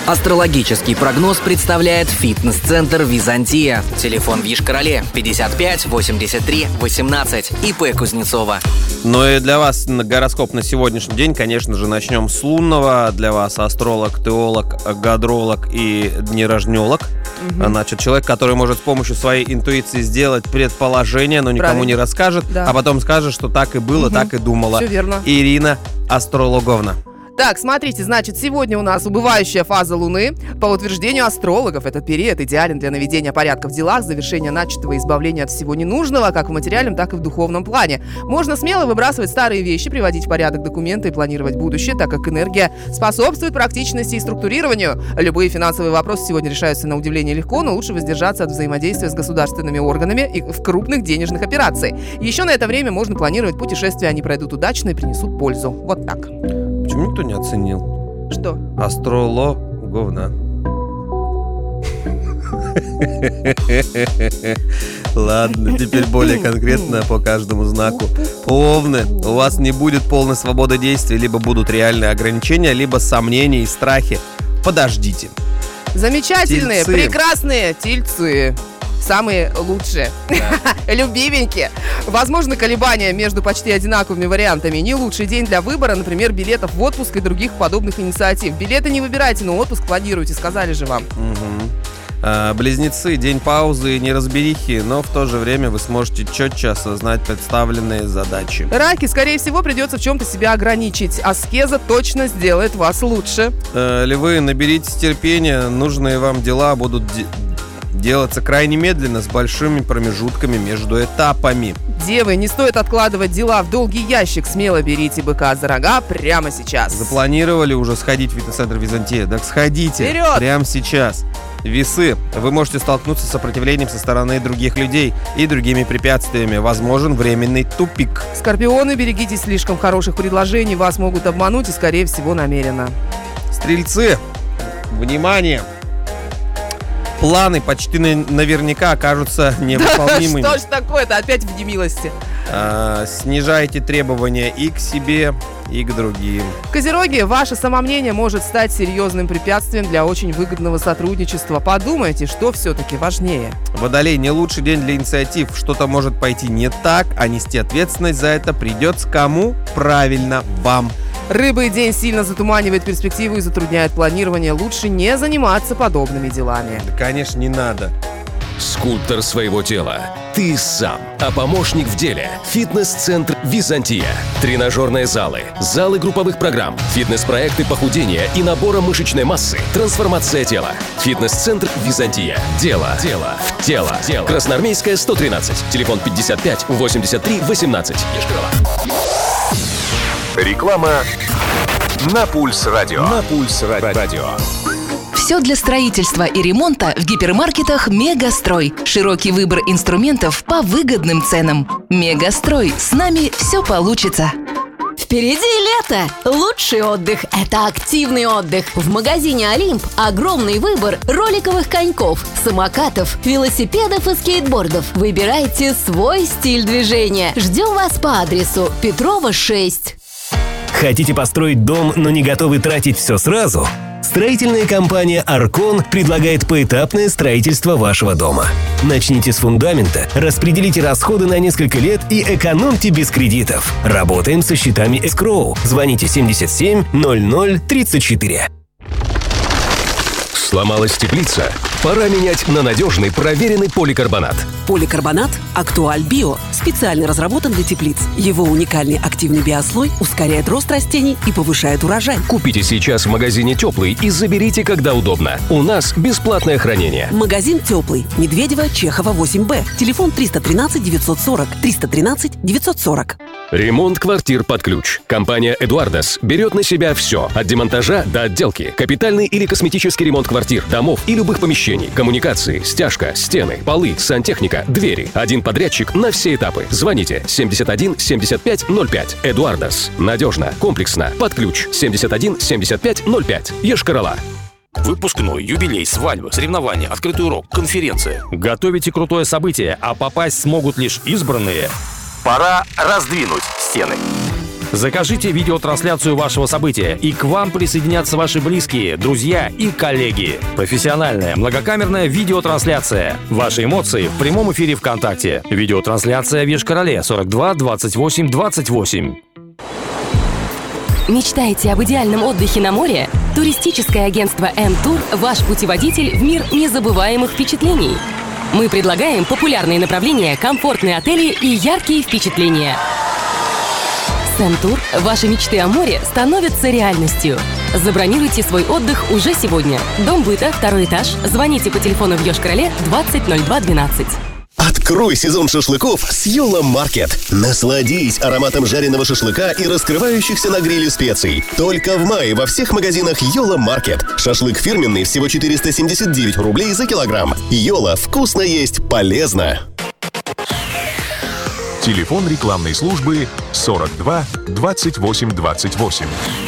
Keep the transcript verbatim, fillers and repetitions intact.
Астрологический прогноз представляет фитнес-центр «Византия». Телефон в Йошкар-Оле пятьдесят пять восемьдесят три восемнадцать. ИП Кузнецова. Ну и для вас гороскоп на сегодняшний день, конечно же, начнем с лунного. Для вас астролог, теолог, гадролог и днерожнёлог. Угу. Значит, человек, который может с помощью своей интуиции сделать предположение, но никому Правильно. не расскажет, да. а потом скажет, что так и было, угу. так и думала. Все верно. Ирина Астрологовна. Так, смотрите, значит, сегодня у нас убывающая фаза Луны. По утверждению астрологов, этот период идеален для наведения порядка в делах, завершения начатого и избавления от всего ненужного, как в материальном, так и в духовном плане. Можно смело выбрасывать старые вещи, приводить в порядок документы и планировать будущее, так как энергия способствует практичности и структурированию. Любые финансовые вопросы сегодня решаются на удивление легко, но лучше воздержаться от взаимодействия с государственными органами и в крупных денежных операций. Еще на это время можно планировать путешествия, они пройдут удачно и принесут пользу. Вот так. Почему никто не оценил? Что? Астрологовна. Ладно, теперь более конкретно по каждому знаку. Овны, у вас не будет полной свободы действий, либо будут реальные ограничения, либо сомнения и страхи. Подождите. Замечательные, Тельцы. прекрасные тельцы. Самые лучшие. Да. Любименькие. Возможно, колебания между почти одинаковыми вариантами. Не лучший день для выбора, например, билетов в отпуск и других подобных инициатив. Билеты не выбирайте, но отпуск планируйте, сказали же вам. Угу. А, близнецы, день паузы и неразберихи, но в то же время вы сможете четче осознать представленные задачи. Раки, скорее всего, придется в чем-то себя ограничить. Аскеза точно сделает вас лучше. А, львы, наберитесь терпения, нужные вам дела будут де- делаться крайне медленно, с большими промежутками между этапами. Девы, не стоит откладывать дела в долгий ящик. Смело берите быка за рога прямо сейчас. Запланировали уже сходить в фитнес-центр «Византия»? Так сходите. Вперед! Прямо сейчас. Весы. Вы можете столкнуться с сопротивлением со стороны других людей и другими препятствиями. Возможен временный тупик. Скорпионы, берегитесь слишком хороших предложений. Вас могут обмануть и, скорее всего, намеренно. Стрельцы. Внимание! Планы почти наверняка окажутся невыполнимыми. Да, что ж такое-то? Опять в немилости. А, снижайте требования и к себе, и к другим. Козероги, ваше самомнение может стать серьезным препятствием для очень выгодного сотрудничества. Подумайте, что все-таки важнее. Водолей, не лучший день для инициатив. Что-то может пойти не так, а нести ответственность за это придется кому? Правильно, вам. Рыбы, день сильно затуманивает перспективу и затрудняет планирование. Лучше не заниматься подобными делами. Да, конечно, не надо. Скульптор своего тела. Ты сам. А помощник в деле. Фитнес-центр «Византия». Тренажерные залы, залы групповых программ, фитнес-проекты похудения и набора мышечной массы, трансформация тела. Фитнес-центр «Византия». Дело. Дело. В тело. Тело. Красноармейская, сто тринадцать. Телефон пятьдесят пять восемьдесят три восемнадцать. Йошкар-Ола. Реклама на Пульс Радио. На Пульс Радио. Все для строительства и ремонта в гипермаркетах «Мегастрой». Широкий выбор инструментов по выгодным ценам. «Мегастрой». С нами все получится. Впереди лето! Лучший отдых – это активный отдых. В магазине «Олимп» огромный выбор роликовых коньков, самокатов, велосипедов и скейтбордов. Выбирайте свой стиль движения. Ждем вас по адресу Петрова, шесть. Хотите построить дом, но не готовы тратить все сразу? Строительная компания «Аркон» предлагает поэтапное строительство вашего дома. Начните с фундамента, распределите расходы на несколько лет и экономьте без кредитов. Работаем со счетами эскроу. Звоните семьдесят семь ноль ноль тридцать четыре. Сломалась теплица? Пора менять на надежный, проверенный поликарбонат. Поликарбонат «Актуаль Био» специально разработан для теплиц. Его уникальный активный биослой ускоряет рост растений и повышает урожай. Купите сейчас в магазине «Теплый» и заберите, когда удобно. У нас бесплатное хранение. Магазин «Теплый». Медведева, Чехова, восемь Б. Телефон триста тринадцать девятьсот сорок. триста тринадцать девятьсот сорок. Ремонт квартир под ключ. Компания «Эдуардас» берет на себя все. От демонтажа до отделки. Капитальный или косметический ремонт квартир, домов и любых помещений. Коммуникации, стяжка, стены, полы, сантехника, двери. Один подрядчик на все этапы. Звоните семьдесят один семьдесят пять ноль пять. «Эдуардас». Надежно, комплексно, под ключ. семьдесят один семьдесят пять ноль пять. Йошкар-Ола. Выпускной, юбилей, свадьба, соревнования, открытый урок, конференция. Готовите крутое событие, а попасть смогут лишь избранные. Пора раздвинуть стены. Закажите видеотрансляцию вашего события, и к вам присоединятся ваши близкие, друзья и коллеги. Профессиональная многокамерная видеотрансляция. Ваши эмоции в прямом эфире ВКонтакте. Видеотрансляция в Йошкар-Оле сорок два двадцать восемь двадцать восемь. Мечтаете об идеальном отдыхе на море? Туристическое агентство M-Tour – ваш путеводитель в мир незабываемых впечатлений. Мы предлагаем популярные направления, комфортные отели и яркие впечатления. С M-Tour ваши мечты о море становятся реальностью. Забронируйте свой отдых уже сегодня. Дом быта, второй этаж. Звоните по телефону в Йошкар-Оле двадцать ноль два двенадцать. Открой сезон шашлыков с Йола Маркет. Насладись ароматом жареного шашлыка и раскрывающихся на гриле специй. Только в мае во всех магазинах Йола Маркет. Шашлык фирменный всего четыреста семьдесят девять рублей за килограмм. Йола, вкусно есть, полезно. Телефон рекламной службы сорок два двадцать восемь двадцать восемь.